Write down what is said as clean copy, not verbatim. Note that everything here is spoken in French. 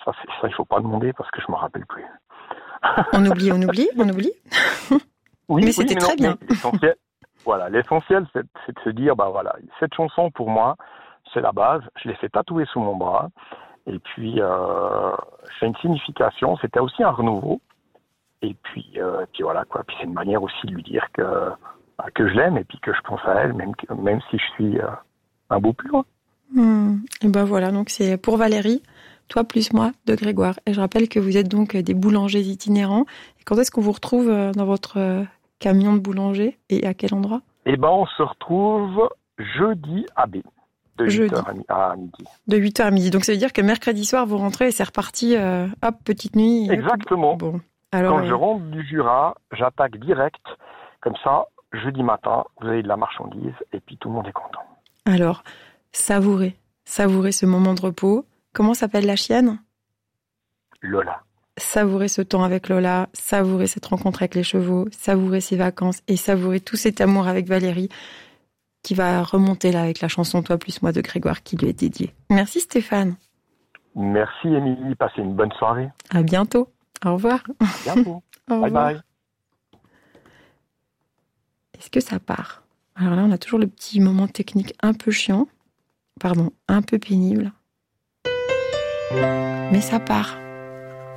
Ça, il faut pas demander parce que je me rappelle plus. On oublie. Oui, mais c'était très bien. L'essentiel, c'est de se dire, cette chanson pour moi, c'est la base. Je l'ai fait tatouer sous mon bras. Et puis, c'est une signification. C'était aussi un renouveau. Et puis voilà quoi. Puis c'est une manière aussi de lui dire que je l'aime et puis que je pense à elle, même si je suis un bout plus loin. Et ben voilà, donc c'est pour Valérie, toi plus moi, de Grégoire. Et je rappelle que vous êtes donc des boulangers itinérants. Et quand est-ce qu'on vous retrouve dans votre camion de boulanger et à quel endroit ? Eh ben, on se retrouve jeudi à B, de 8h à midi. De 8h à midi. Donc ça veut dire que mercredi soir, vous rentrez et c'est reparti, petite nuit. Exactement. Bon. Alors, quand je rentre du Jura, j'attaque direct. Comme ça, jeudi matin, vous avez de la marchandise et puis tout le monde est content. Alors, savourez ce moment de repos. Comment s'appelle la chienne ? Lola. Savourez ce temps avec Lola, savourez cette rencontre avec les chevaux, savourez ces vacances et savourez tout cet amour avec Valérie qui va remonter là avec la chanson Toi plus moi de Grégoire qui lui est dédiée. Merci Stéphane. Merci Émilie, passez une bonne soirée. À bientôt. Au revoir. À bientôt. Bye bye. Est-ce que ça part ? Alors là, on a toujours le petit moment technique un peu chiant. Un peu pénible. Mais ça part.